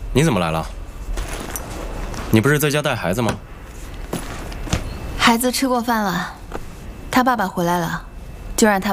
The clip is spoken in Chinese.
你怎么来了？你不是在家带孩子吗？ 孩子吃过饭了，他爸爸回来了，就让他